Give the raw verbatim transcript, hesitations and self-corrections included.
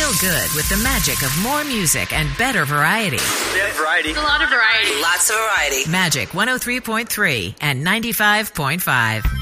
Feel good with the magic of more music and better variety. Yeah, variety. A lot of variety. Lots of variety. Magic one oh three point three and ninety-five point five.